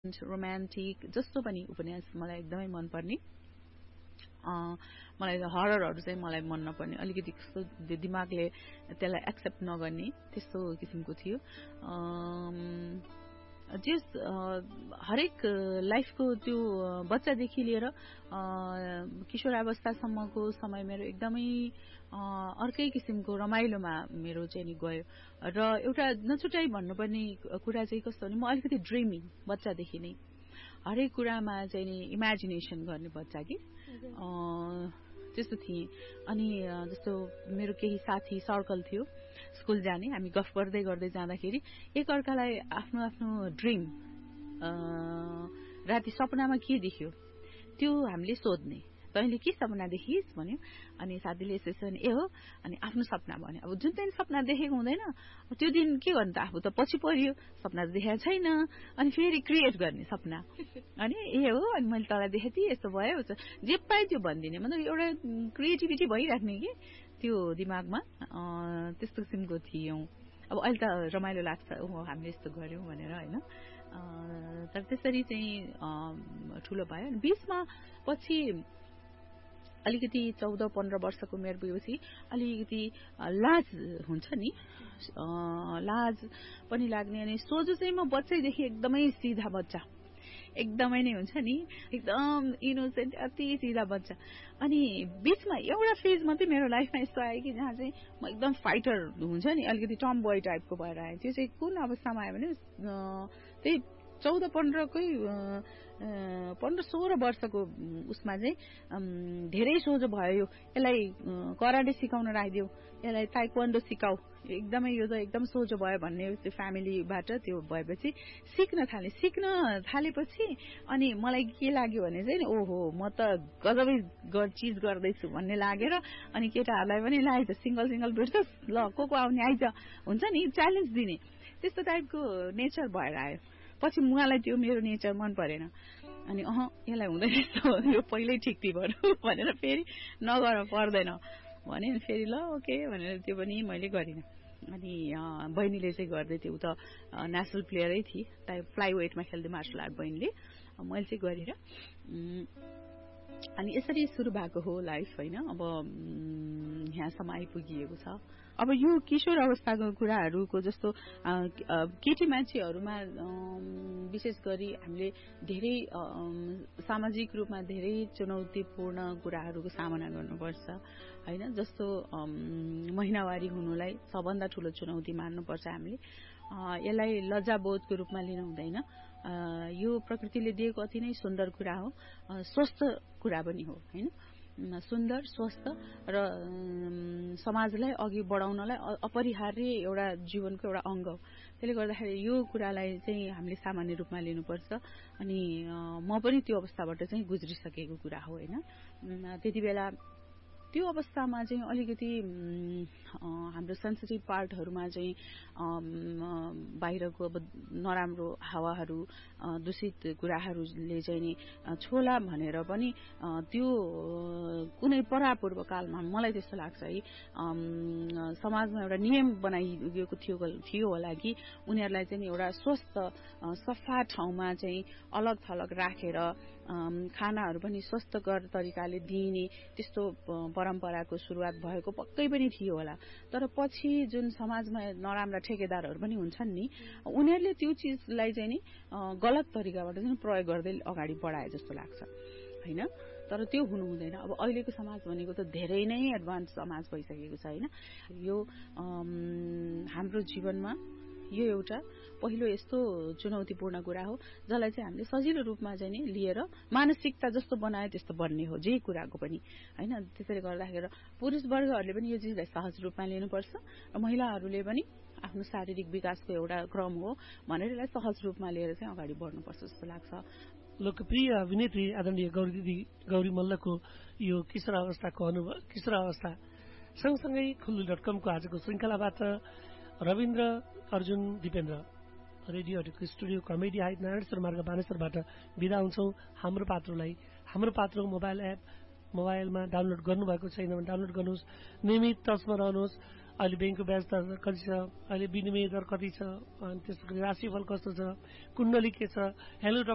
romantic जस्तो पनि उपन्यास मलाई एकदमै मनपर्ने मलाई हररहरू चाहिँ मलाई मन नपर्ने अलिकति कस्तो दिमागले त्यसलाई एक्सेप्ट नगर्ने त्यस्तो किसिमको थियो जस हरेक लाइफको त्यो बच्चादेखि लिएर किशोरावस्थासम्मको समय मेरो एकदमै अर्कै किसिमको रमाइलोमा मेरो चाहिँ नि गयो र एउटा नछुटाइ भन्नुपर्ने कुरा चाहिँ कस्तो भने म अलिकति ड्रिमिङ बच्चादेखि नै हरेक कुरामा चाहिँ नि इमेजिनेसन गर्ने बच्चा कि त्यस्तो थिएँ अनि जस्तो मेरो केही साथी सर्कल थियो स्कुल जाने हामी गफ गर्दै गर्दै जाँदाखेरि एक अर्कालाई आफ्नो आफ्नो ड्रिम राति सपनामा के देख्यो त्यो हामीले सोध्ने तैँले के सपना देखिस् भन्यो अनि साथीले यसो भने ए हो अनि आफ्नो सपना भन्यो अब जुन दिन सपना देखेको हुँदैन त्यो दिन के गर्नु त आफू त पछि परियो सपना त देखेको छैन अनि फेरि क्रिएट गर्ने सपना अनि ए हो अनि मैले तँलाई देखेँ थिएँ यस्तो भयो जे पाएँ त्यो भनिदिने मतलब एउटा क्रिएटिभिटी भइराख्ने कि त्यो दिमागमा त्यस्तो किसिमको थियौँ अब अहिले त रमाइलो लाग्छ ओहो हामीले यस्तो गर्यौँ भनेर होइन तर त्यसरी चाहिँ ठुलो भयो अनि बीचमा पछि अलिकति 14-15 वर्षको उमेर पुगेपछि अलिकति लाज हुन्छ नि लाज पनि लाग्ने अनि सोझो चाहिँ म बच्चैदेखि एकदमै सिधा बच्चा एकदमै नै हुन्छ नि एकदम इनोसेन्ट अति सिधा बच्चा अनि बीचमा एउटा फेज मात्रै मेरो लाइफमा यस्तो आयो कि जहाँ चाहिँ म एकदम फाइटर हुन्छ नि अलिकति टम बोय टाइपको भएर आएँ त्यो चाहिँ कुन अवस्थामा आयो भने त्यही 14-15 वर्षको उसमा चाहिँ धेरै सोझो भयो यसलाई कराटे सिकाउन राखिदियो यसलाई ताइक्वान्डो सिकाऊ एकदमै यो त एकदम सोझो भयो भन्ने त्यो फ्यामिलीबाट त्यो भएपछि सिक्न थालेपछि अनि मलाई के लाग्यो भने चाहिँ ओहो म त गजबै चिज गर्दैछु भन्ने लागेर अनि केटाहरूलाई पनि लाग्यो सिंगल भेट्छस् ल को आउने आइज हुन्छ नि च्यालेन्ज दिने त्यस्तो टाइपको नेचर भएर आयो पछि मलाई त्यो मेरो नेचर मन परेन अनि यसलाई हुँदैन यो पहिल्यै ठिक थियो भनेर फेरि नगर पर्दैन भने फेरि ल ओके भनेर त्यो पनि मैले गरिनँ अनि बहिनीले चाहिँ गर्दै थियो उ त नेसनल प्लेयरै थिए फ्लाइ वेटमा खेल्दै मार्शल आर्ट बहिनीले मैले चाहिँ गरेर अनि यसरी सुरु भएको हो लाइफ होइन अब यहाँसम्म आइपुगिएको छ अब यो किशोर अवस्थाको कुराहरूको जस्तो केटी मान्छेहरूमा विशेष गरी हामीले धेरै सामाजिक रूपमा धेरै चुनौतीपूर्ण कुराहरूको सामना गर्नुपर्छ हैन जस्तो महिनावारी हुनुलाई सबभन्दा ठूलो चुनौती मान्नुपर्छ हामीले यसलाई लज्जाबोधको रूपमा लिनु हुँदैन यो प्रकृतिले दिएको अति नै सुन्दर कुरा हो स्वस्थ कुरा पनि हो हैन सुन्दर स्वस्थ र समाजलाई अघि बढाउनलाई अपरिहार्य एउटा जीवनको एउटा अंग हो त्यसले गर्दाखेरि यो कुरालाई चाहिँ हामीले सामान्य रूपमा लिनुपर्छ अनि म पनि त्यो अवस्थाबाट चाहिँ गुज्रिसकेको कुरा हो हैन त्यतिबेला त्यो अवस्थामा चाहिँ अलिकति हाम्रो सेन्सिटिभ पार्टहरुमा चाहिँ बाहिरको अब नराम्रो हावाहरू दूषित कुराहरूले चाहिँ नि छोला भनेर पनि त्यो कुनै परापूर्व कालमा मलाई त्यस्तो लाग्छ है समाजमा एउटा नियम बनाइएको थियो होला कि उनीहरुलाई चाहिँ एउटा स्वस्थ सफा ठाउँमा चाहिँ अलग थलग राखेर खानाहरू पनि स्वस्थकर तरिकाले दिइने त्यस्तो परम्पराको सुरुवात भएको पक्कै पनि थियो होला तर पछि जुन समाजमा नराम्रा ठेकेदारहरू पनि हुन्छन् नि उनीहरुले त्यो चीजलाई चाहिँ नि गलत तरिकाबाट चाहिँ प्रयोग गर्दै अगाडि बढाए जस्तो लाग्छ हैन तर त्यो हुनु हुँदैन अब अहिलेको समाज भनेको त धेरै नै एडभान्स समाज भइसकेको छ हैन यो हाम्रो जीवनमा यो एउटा पहिलो यस्तो चुनौतीपूर्ण कुरा हो जसलाई चाहिँ हामीले सजिलो रूपमा चाहिँ नि लिएर मानसिकता जस्तो बनाए त्यस्तो बन्ने हो जे कुराको पनि हैन त्यसैले गर्दाखेरि पुरुष वर्गहरूले पनि यो चीजलाई सहज रूपमा लिनुपर्छ र महिलाहरूले पनि आफ्नो शारीरिक विकासको एउटा क्रम हो भनेर यसलाई सहज रूपमा लिएर चाहिँ अगाडि बढ्नुपर्छ जस्तो लाग्छ लोकप्रिय अभिनेत्री आदरणीय गौरी मल्लको यो किशोर अवस्था सँगसँगै खुल्लु.com को आजको श्रृंखलाबाट रविन्द्र अर्जुन दिपेन्द्र रेडियोको स्टुडियो कमेडी हाइट नारायण मार्ग बानेश्वरबाट बिदा हुन्छौं हाम्रो पात्रको मोबाइलमा डाउनलोड गर्नुभएको छैन भने डाउनलोड गर्नुहोस् नियमित टचमा रहनुहोस् अहिले बैंकको ब्याज दर कति छ अहिले विनिमय दर कति छ अनि त्यसको राशिफल कस्तो छ कुण्डली के छ हेलो